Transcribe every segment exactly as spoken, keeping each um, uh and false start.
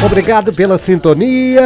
Obrigado pela sintonia.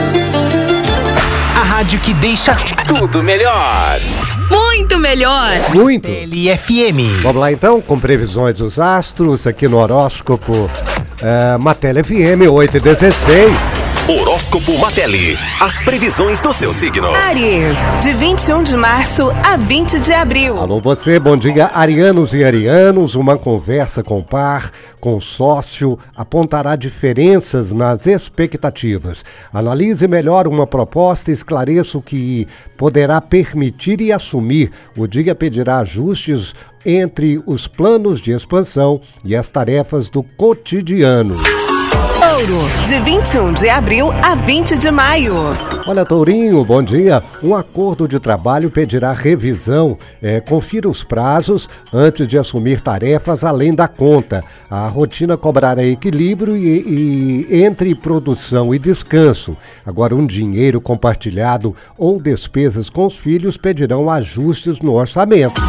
A rádio que deixa tudo melhor. Muito melhor. Muito. L F M. Vamos lá então, com previsões dos astros aqui no horóscopo uh, Matele F M oito e dezesseis. Horóscopo Matele. As previsões do seu signo. Áries, de vinte e um de março a vinte de abril. Alô você, bom dia, arianos e arianos. Uma conversa com o par, com o sócio, apontará diferenças nas expectativas. Analise melhor uma proposta e esclareça o que poderá permitir e assumir. O dia pedirá ajustes entre os planos de expansão e as tarefas do cotidiano. Touro, de vinte e um de abril a vinte de maio. Olha, Tourinho, bom dia. Um acordo de trabalho pedirá revisão. É, confira os prazos antes de assumir tarefas além da conta. A rotina cobrará equilíbrio e, e entre produção e descanso. Agora, um dinheiro compartilhado ou despesas com os filhos pedirão ajustes no orçamento.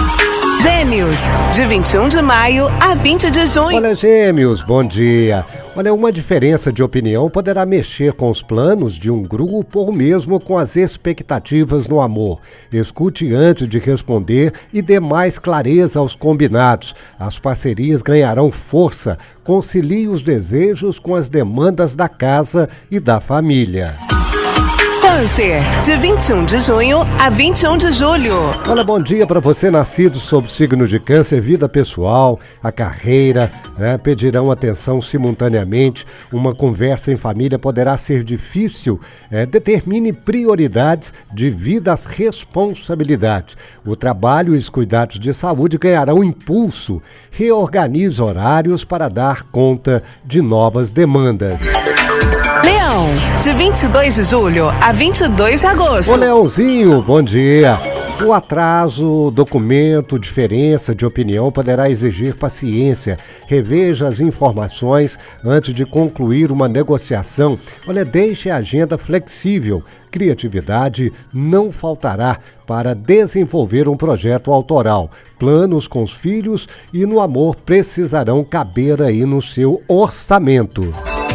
Gêmeos, de vinte e um de maio a vinte de junho. Olha, Gêmeos, bom dia. Olha, uma diferença de opinião poderá mexer com os planos de um grupo ou mesmo com as expectativas no amor. Escute antes de responder e dê mais clareza aos combinados. As parcerias ganharão força. Concilie os desejos com as demandas da casa e da família. Câncer, de vinte e um de junho a vinte e um de julho. Olha, bom dia para você nascido sob o signo de Câncer. Vida pessoal, a carreira, né, pedirão atenção simultaneamente. Uma conversa em família poderá ser difícil. É, determine prioridades, divida as responsabilidades. O trabalho e os cuidados de saúde ganharão impulso. Reorganize horários para dar conta de novas demandas. Leão, de vinte e dois de julho a vinte e dois de agosto. Ô Leãozinho, bom dia. O atraso, documento, diferença de opinião poderá exigir paciência. Reveja as informações antes de concluir uma negociação. Olha, deixe a agenda flexível. Criatividade não faltará para desenvolver um projeto autoral. Planos com os filhos e no amor precisarão caber aí no seu orçamento.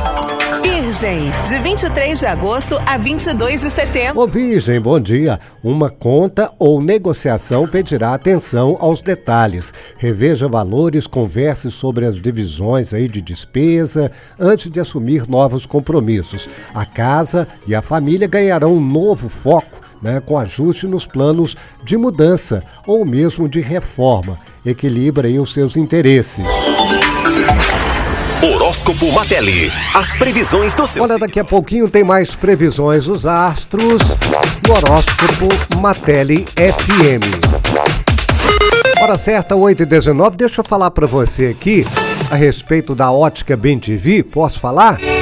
Virgem, de vinte e três de agosto a vinte e dois de setembro. Ô Virgem, bom dia. Uma conta ou negociação pedirá atenção aos detalhes. Reveja valores, converse sobre as divisões aí de despesa antes de assumir novos compromissos. A casa e a família ganharão um novo foco, né, com ajuste nos planos de mudança ou mesmo de reforma. Equilibre aí os seus interesses. Horóscopo Matele. As previsões do seu Olha, daqui a pouquinho tem mais previsões dos astros no Horóscopo Matele F M. Hora certa, oito e dezenove. Deixa eu falar para você aqui a respeito da Ótica Bem T V. Posso falar?